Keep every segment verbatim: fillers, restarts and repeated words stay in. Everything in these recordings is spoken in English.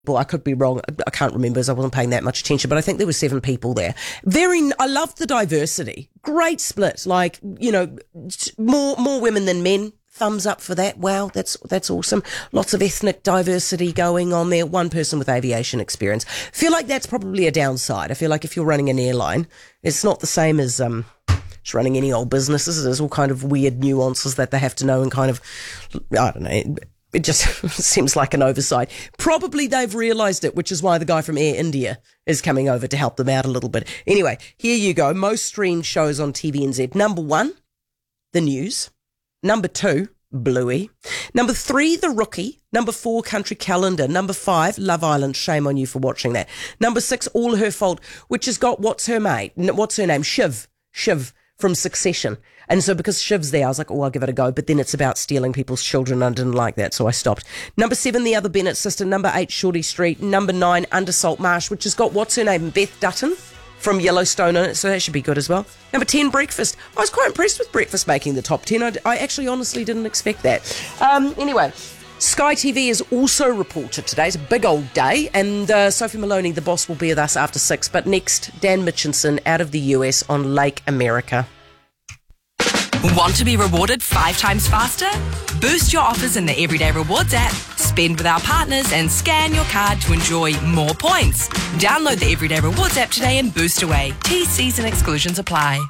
Well, I could be wrong. I can't remember as I wasn't paying that much attention, but I think there were seven people there. Very, I loved the diversity. Great split. Like, you know, more, more women than men. Thumbs up for that. Wow. That's, that's awesome. Lots of ethnic diversity going on there. One person with aviation experience. Feel like that's probably a downside. I feel like if you're running an airline, it's not the same as, um, just running any old businesses. There's all kind of weird nuances that they have to know and kind of, I don't know, it just seems like an oversight. Probably they've realised it, which is why the guy from Air India is coming over to help them out a little bit. Anyway, here you go. Most streamed shows on T V N Z. Number one, The News. Number two, Bluey. Number three, The Rookie. Number four, Country Calendar. Number five, Love Island. Shame on you for watching that. Number six, All Her Fault, which has got, what's her mate? What's her name? Shiv. Shiv from Succession. And so because Shiv's there, I was like, oh, I'll give it a go. But then it's about stealing people's children. I didn't like that, so I stopped. Number seven, The Other Bennett Sister. Number eight, Shorty Street. Number nine, Under Salt Marsh, which has got, what's her name? Beth Dutton from Yellowstone in it, so that should be good as well. Number ten, Breakfast. I was quite impressed with Breakfast making the top ten. I, I actually honestly didn't expect that. Um, anyway, Sky T V is also reported today. It's a big old day, and uh, Sophie Maloney, the boss, will be with us after six. But next, Dan Mitchinson out of the U S on Lake America. Want to be rewarded five times faster? Boost your offers in the Everyday Rewards app, spend with our partners and scan your card to enjoy more points. Download the Everyday Rewards app today and boost away. T Cs and exclusions apply.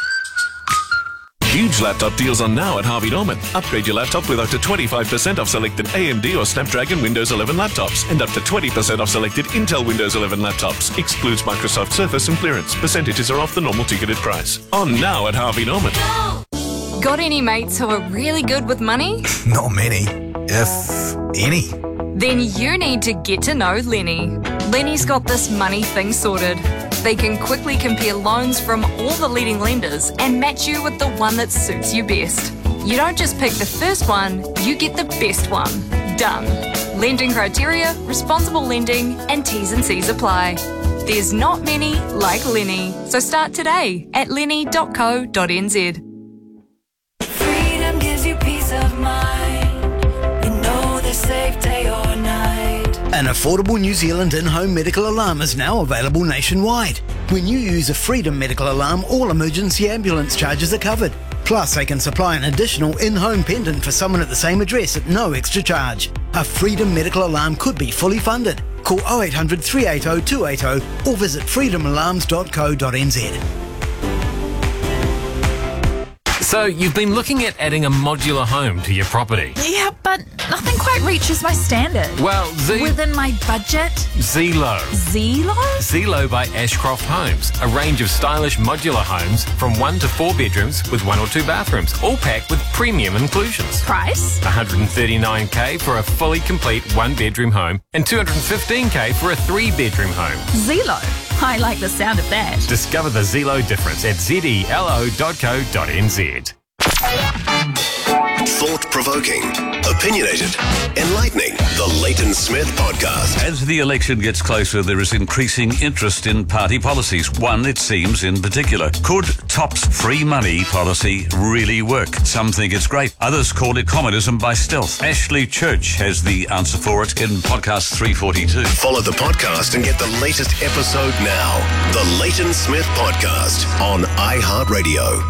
Huge laptop deals on now at Harvey Norman. Upgrade your laptop with up to twenty-five percent off selected A M D or Snapdragon Windows eleven laptops and up to twenty percent off selected Intel Windows eleven laptops. Excludes Microsoft Surface and clearance. Percentages are off the normal ticketed price. On now at Harvey Norman. Got any mates who are really good with money? Not many, if any. Then you need to get to know Lenny. Lenny's got this money thing sorted. They can quickly compare loans from all the leading lenders and match you with the one that suits you best. You don't just pick the first one, you get the best one. Done. Lending criteria, responsible lending, and T's and C's apply. There's not many like Lenny. So start today at lenny dot co dot n z. Freedom gives you peace of mind. You know they're safe day or night. An affordable New Zealand in-home medical alarm is now available nationwide. When you use a Freedom medical alarm, all emergency ambulance charges are covered. Plus, they can supply an additional in-home pendant for someone at the same address at no extra charge. A Freedom medical alarm could be fully funded. Call oh eight hundred, three eight oh, two eight oh or visit freedom alarms dot co dot n z. So, you've been looking at adding a modular home to your property. Yeah, but nothing quite reaches my standard. Well, Z... Within my budget? Zelo. Zelo? Zelo by Ashcroft Homes. A range of stylish modular homes from one to four bedrooms with one or two bathrooms, all packed with premium inclusions. Price? one hundred thirty-nine thousand dollars for a fully complete one-bedroom home and two hundred fifteen thousand dollars for a three-bedroom home. Zelo. I like the sound of that. Discover the Zelo difference at zelo dot co dot n z. Thought-provoking, opinionated, enlightening. The Leighton Smith Podcast. As the election gets closer, there is increasing interest in party policies. One, it seems, in particular. Could Top's free money policy really work? Some think it's great. Others call it communism by stealth. Ashley Church has the answer for it in podcast three forty-two. Follow the podcast and get the latest episode now. The Leighton Smith Podcast on iHeartRadio.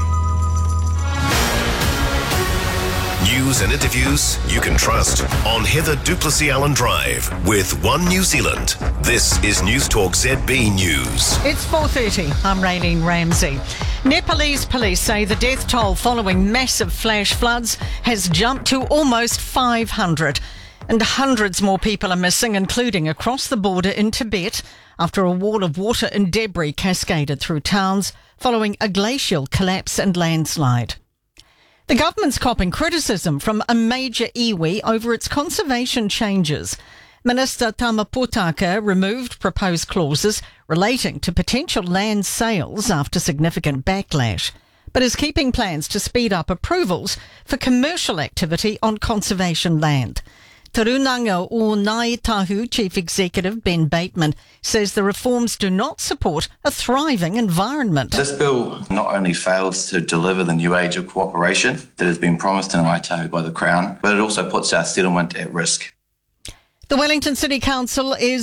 News and interviews you can trust on Heather Duplessis Allen Drive with One New Zealand. This is News Talk Z B News. It's four thirty. I'm Raylene Ramsey. Nepalese police say the death toll following massive flash floods has jumped to almost five hundred. And hundreds more people are missing, including across the border in Tibet, after a wall of water and debris cascaded through towns following a glacial collapse and landslide. The government's copping criticism from a major iwi over its conservation changes. Minister Tama Potaka removed proposed clauses relating to potential land sales after significant backlash, but is keeping plans to speed up approvals for commercial activity on conservation land. Tarunanga o Ngāi Tahu Chief Executive Ben Bateman says the reforms do not support a thriving environment. This bill not only fails to deliver the new age of cooperation that has been promised in Ngāi Tahu by the Crown, but it also puts our settlement at risk. The Wellington City Council is